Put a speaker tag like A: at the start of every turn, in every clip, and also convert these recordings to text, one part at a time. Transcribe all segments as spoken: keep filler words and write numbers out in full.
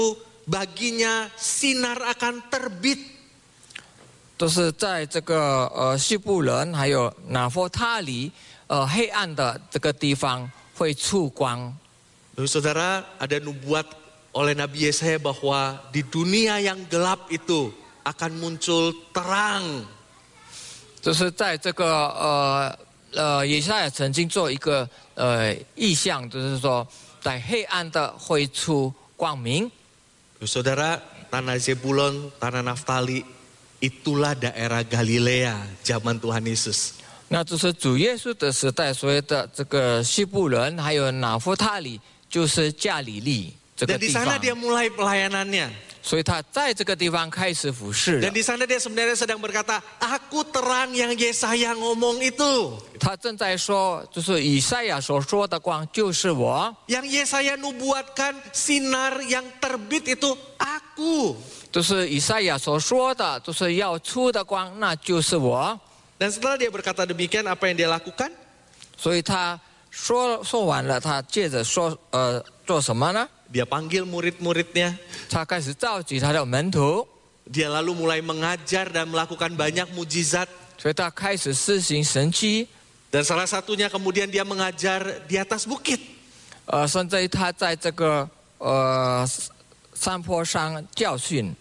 A: baginya sinar akan terbit.
B: 都是在这个呃西布伦还有拿佛他里呃黑暗的这个地方会出光。
A: Saudara, ada nubuat oleh Nabi Yesaya bahwa di dunia yang gelap itu akan muncul terang.
B: 就是在这个呃呃以赛亚曾经做一个呃意象，就是说在黑暗的会出光明。
A: Saudara, tanah Zebulon, tanah Naftali, itulah daerah Galilea zaman Tuhan Yesus.
B: 那就是主耶稣的时代，所谓的这个西布伦还有拿弗他里，就是加利利这个
A: Dan di
B: 地
A: sana
B: 方。
A: dia mulai pelayanannya.
B: 所以他在这个地方开始服侍了
A: Dan di sana dia sebenarnya sedang berkata, aku terang yang Yesaya ngomong itu.
B: 他正在说，就是以赛亚所说的光就是我，
A: Yang Yesaya nubuatkan sinar yang terbit itu aku.
B: 就是以赛亚所说的，就是要出的光，那就是我。
A: Dan setelah dia berkata demikian, apa yang dia lakukan?
B: 所以他说说完了，他接着说，呃，做什么呢？
A: Dia panggil murid-muridnya.
B: 他开始召集他的门徒，
A: Dia lalu mulai mengajar dan melakukan banyak mujizat.
B: 所以他开始施行神迹，
A: Dan salah satunya kemudian dia mengajar di atas bukit.
B: 呃，甚至于他在这个呃山坡上教训。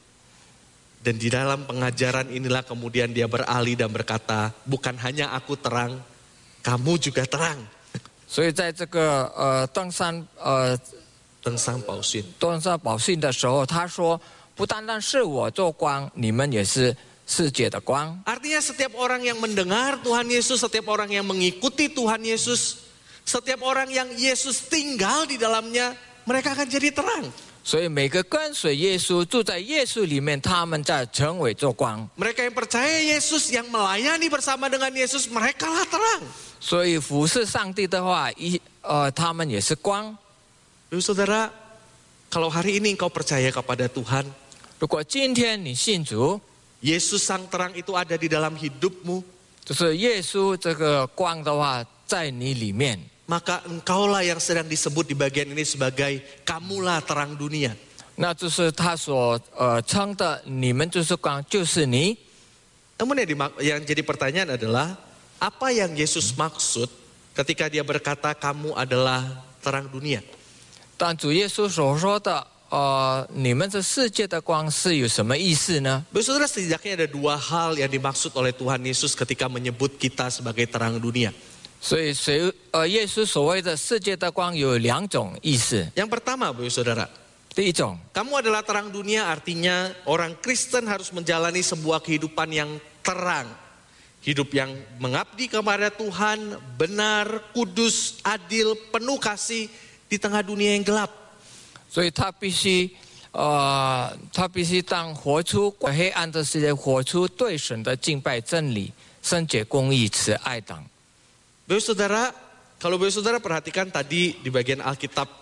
A: Dan di dalam pengajaran inilah kemudian dia beralih dan berkata, bukan hanya aku terang, kamu juga terang.
B: 所以在这个呃登山呃
A: Tengsang Pausin.
B: 登山宝训的时候，他说，不单单是我做光，你们也是世界的光。
A: Artinya setiap orang yang mendengar Tuhan Yesus, setiap orang yang mengikuti Tuhan Yesus, setiap orang yang Yesus tinggal di dalamnya, mereka akan jadi terang.
B: 所以每个跟随耶稣、住在耶稣里面，他们在成为做光。
A: Mereka yang percaya Yesus, yang melayani bersama dengan Yesus, mereka lah terang.
B: 所以服侍上帝的话，一呃，他们也是光。
A: Lalu saudara, kalau hari ini engkau percaya kepada Tuhan,
B: 如果今天你信主，
A: Yesus sang terang itu ada di dalam hidupmu,
B: 就是耶稣这个光的话，在你里面，
A: maka engkaulah yang sedang disebut di bagian ini sebagai kamulah terang dunia.
B: 那就是他所呃称的，你们就是光，就是你。
A: Namun yang, dimak- yang jadi pertanyaan adalah, apa yang Yesus maksud ketika dia berkata kamu adalah terang dunia?
B: 但主耶稣所说的，呃，你们是世界的光是有什么意思呢？
A: Saudara, setidaknya ada dua hal yang dimaksud oleh Tuhan Yesus ketika menyebut kita sebagai terang dunia.
B: 所以谁呃，耶稣所谓的世界的光有两种意思。
A: Yang pertama, Bapak Saudara,
B: 第一种，
A: kamu adalah terang dunia artinya orang Kristen harus menjalani sebuah kehidupan yang terang. Hidup yang mengabdi kepada Tuhan, benar, kudus, adil, penuh kasih di tengah dunia yang gelap.
B: 所以他必须呃，他必须当活出黑暗的世界，活出对神的敬拜真理、圣洁、公义、慈爱等。
A: Bapak Saudara, kalau Bapak Saudara perhatikan tadi di bagian Alkitab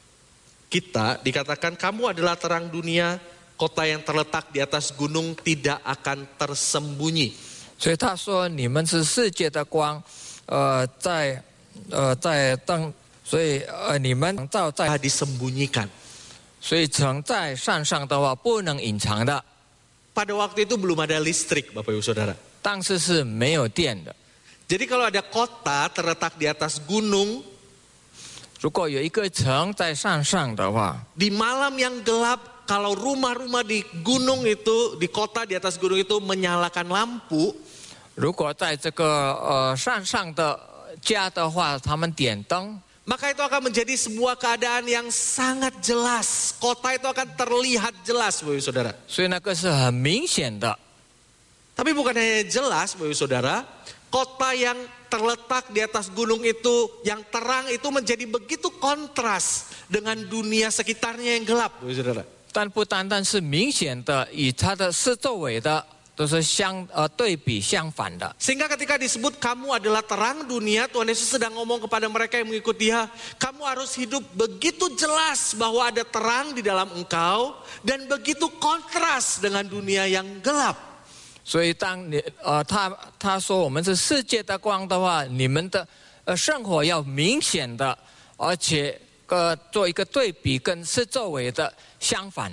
A: kita dikatakan kamu adalah terang dunia, kota yang terletak di atas gunung tidak akan tersembunyi.
B: 所以他说你们是世界的光，呃，在呃在灯，所以呃你们照在，
A: Disembunyikan.
B: 所以城在山上的话不能隐藏的，
A: Pada waktu itu belum ada listrik, Bapak Ibu Saudara.
B: 但是是没有电的。
A: Jadi kalau ada kota terletak di atas gunung,
B: 如果有一个城在山上的话，
A: di malam yang gelap, kalau rumah-rumah di gunung itu, di kota di atas gunung itu menyalakan lampu,
B: 如果在这个呃山上的家的话，他们点灯，
A: maka itu akan menjadi sebuah keadaan yang sangat jelas. Kota itu akan terlihat jelas, Bapak Ibu Saudara.
B: 所以那个是很明显的。
A: Tapi bukan hanya jelas, Bapak Ibu Saudara, kota yang terletak di atas gunung itu, yang terang itu menjadi begitu kontras dengan dunia sekitarnya yang gelap, Bapak Ibu Saudara.
B: 但不单单是明显的，与它的四周围的都是相呃对比相反的。
A: Sehingga ketika disebut kamu adalah terang dunia, Tuhan Yesus sedang ngomong kepada mereka yang mengikuti Dia, kamu harus hidup begitu jelas bahwa ada terang di dalam engkau dan begitu kontras dengan dunia yang gelap.
B: 所以当你呃他他说我们是世界的光的话，你们的呃生活要明显的，而且呃做一个对比，跟四周围的相反。